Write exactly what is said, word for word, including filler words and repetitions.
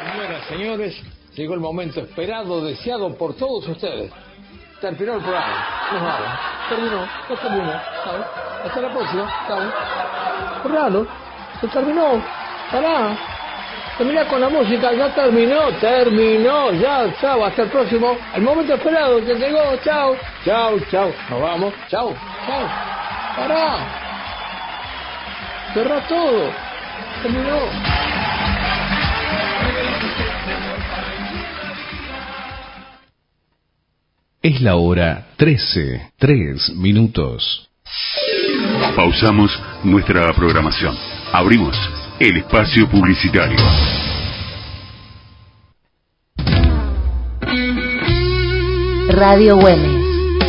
Señoras, señores, llegó el momento esperado, deseado por todos ustedes. Terminó el programa. Nos vamos. Terminó. Ya terminó. ¿Sabes? Hasta la próxima. ¿Sabes? Raro. Se terminó. Pará. Termina con la música. Ya terminó. Terminó. Ya. Chao. Hasta el próximo. El momento esperado que llegó. Chao. Chao. Chao. Nos vamos. Chao. Chao. Pará. Cerrá todo. Terminó. Es la hora trece, tres minutos. Pausamos nuestra programación. Abrimos el espacio publicitario. Radio Güemes.